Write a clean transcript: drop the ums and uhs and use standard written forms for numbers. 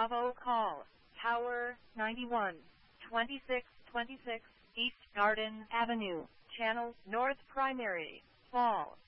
Bravo call, Tower 91, 2626 East Garden Avenue, Channel North Primary, Fall.